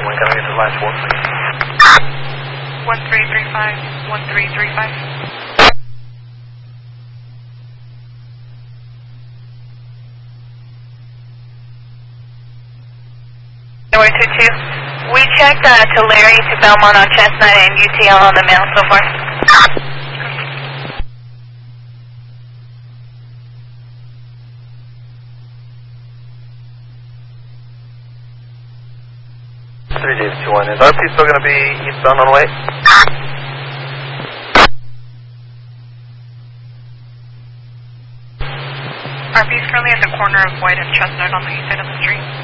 One, can I get to line 4, please? 1335, 1335. Number 22. We checked to Larry to Belmont on Chestnut and UTL on the mail so far. 3J21. Is RP still going to be eastbound on White? RP is currently at the corner of White and Chestnut on the east side of the street.